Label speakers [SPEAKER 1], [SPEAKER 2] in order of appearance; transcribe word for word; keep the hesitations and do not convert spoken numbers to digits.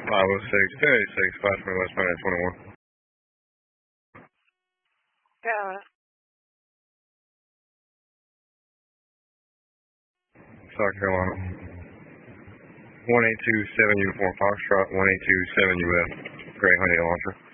[SPEAKER 1] five oh six, ten eighty-six, five twenty West Pine twenty-one.
[SPEAKER 2] Yeah.
[SPEAKER 1] South Carolina. one eight two seven Uniform Foxtrot, one eight two seven U S, Gray Honey Launcher.